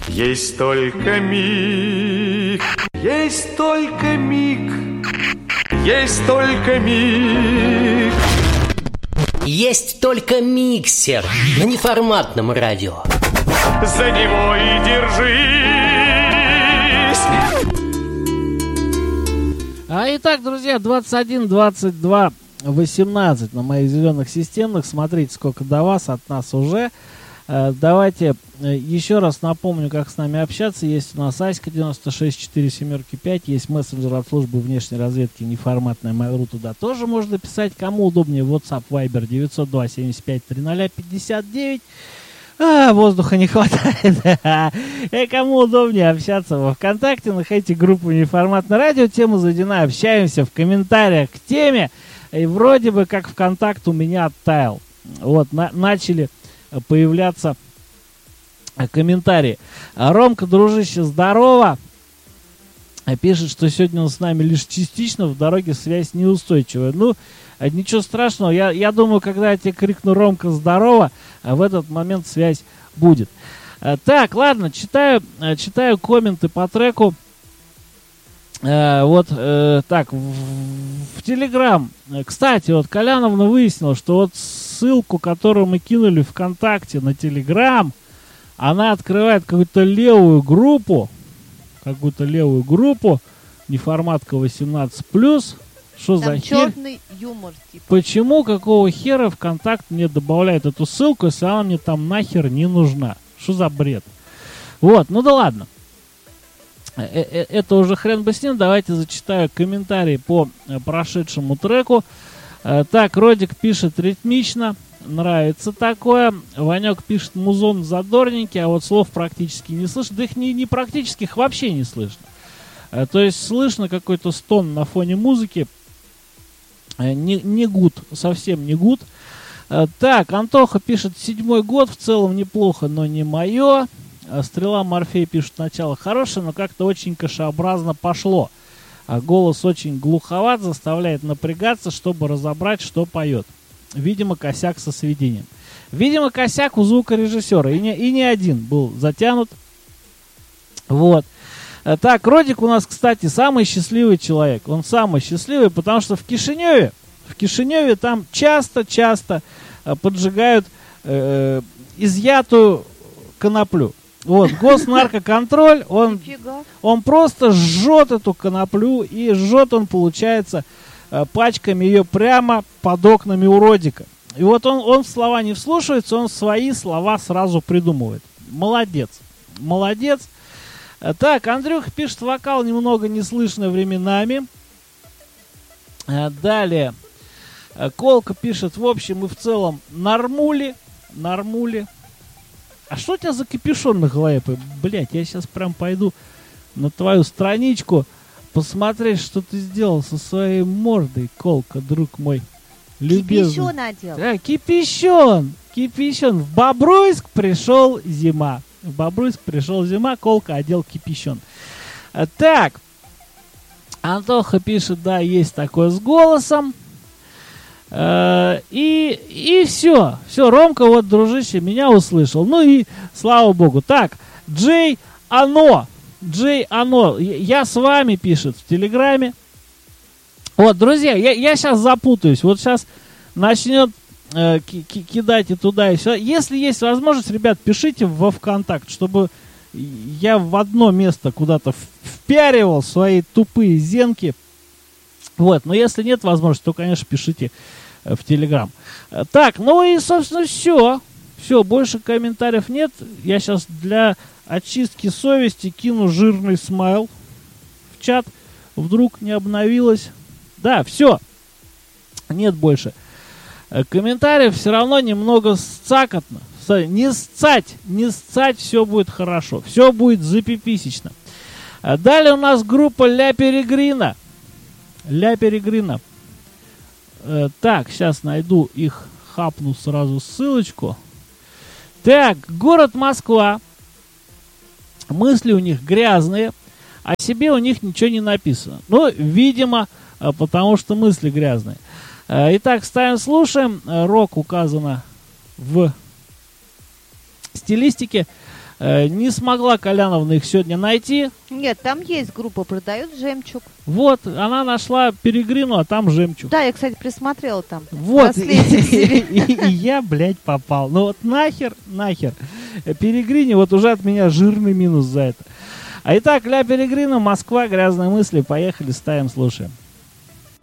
Есть только миг, есть только миг, есть только миг. Есть только миксер на неформатном радио. За него и держись. Итак, друзья, 21, 22, 18 на моих зеленых системах. Смотрите, сколько до вас, от нас уже. Давайте еще раз напомню, как с нами общаться. Есть у нас Аська 96475, есть мессенджер от службы внешней разведки неформатная Mail.ru, туда тоже можно писать. Кому удобнее, WhatsApp, Viber 902-75-00-59. Воздуха не хватает. И кому удобнее общаться во ВКонтакте, находите группу «Неформатное радио», тема заведена, общаемся в комментариях к теме. И вроде бы как ВКонтакт у меня оттаял. Вот, начали появляться комментарии. Ромка, дружище, здорово. Пишет, что сегодня он с нами лишь частично, в дороге связь неустойчивая. Ну, ничего страшного. Я думаю, когда я тебе крикну «Ромка, здорово», в этот момент связь будет. Так, ладно, читаю комменты по треку. Так, в Телеграм. Кстати, вот Коляновна выяснила, что вот ссылку, которую мы кинули ВКонтакте на Телеграм, она открывает какую-то левую группу, неформатка 18+. Что там за черный юмор, типа. Почему, какого хера ВКонтакт мне добавляет эту ссылку, если она мне там нахер не нужна? Что за бред? Вот, ну да ладно. Это уже хрен бы с ним. Давайте зачитаю комментарии по прошедшему треку. Так, Родик пишет ритмично. Нравится такое. Ванек пишет музон задорненький, а вот слов практически не слышно. Да их не практически, их вообще не слышно. То есть слышно какой-то стон на фоне музыки. Не гуд, совсем не гуд. Так, Антоха пишет 7-й год, в целом неплохо, но не мое. Стрела Морфей пишет начало хорошее, но как-то очень кашеобразно пошло. Голос очень глуховат, заставляет напрягаться, чтобы разобрать, что поет. Видимо, косяк со сведением. Видимо, косяк у звукорежиссера. И не один был затянут. Вот. Так, Родик у нас, кстати, самый счастливый человек. Он самый счастливый, потому что в Кишиневе там часто поджигают изъятую коноплю. Вот, госнаркоконтроль, он просто жжет эту коноплю, и жжет он, получается, пачками ее прямо под окнами у Родика. И вот он в слова не вслушивается, он свои слова сразу придумывает. Молодец. Так, Андрюха пишет, вокал немного неслышно временами. Далее, Колка пишет, в общем и в целом, нормули. А что у тебя за капюшон на голове? Блять, я сейчас прям пойду на твою страничку посмотреть, что ты сделал со своей мордой, Колка, друг мой любезный. Кипящон надел. Кипящон. В Бобруйск пришел зима. Колка одел кипящон. Так, Антоха пишет, да, есть такое с голосом. И все, Ромка, вот, дружище, меня услышал. Ну и слава богу. Так, Джей Ано, я с вами, пишет в Телеграме. Вот, друзья, я сейчас запутаюсь. Вот сейчас начнет кидать и туда, и сюда. Если есть возможность, ребят, пишите во ВКонтакт, чтобы я в одно место куда-то впяривал свои тупые зенки. Вот, но если нет возможности, то, конечно, пишите в Телеграм. Так, ну и, собственно, все. Все, больше комментариев нет. Я сейчас для очистки совести кину жирный смайл в чат. Вдруг не обновилось. Да, все. Нет больше комментариев. Все равно немного сцакотно. Не сцать, все будет хорошо. Все будет запиписечно. Далее у нас группа Ля Перегрина. Так, сейчас найду их, хапну сразу ссылочку. Так, город Москва. Мысли у них грязные, о себе у них ничего не написано. Ну, видимо, потому что мысли грязные. Итак, ставим, слушаем. Рок указано в стилистике. Не смогла Коляновна их сегодня найти. Нет, там есть группа «Продают жемчуг». Вот, она нашла Перегрину, а там жемчуг. Да, я, кстати, присмотрела там. Вот, Браслетик себе. и я, блядь, попал. Ну вот нахер. Перегрине вот уже от меня жирный минус за это. А итак, Ля Перегрина, Москва, грязные мысли. Поехали, ставим, слушаем.